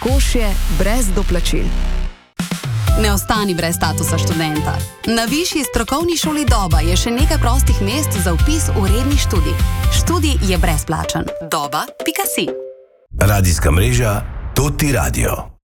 razkošje brez doplačil. Ne ostani brez statusa študenta. Na Višji strokovni šoli Doba je še nekaj prostih mest za vpis v redni študij. Študij je brezplačen. Doba.si. Radijska mreža Toti Radio.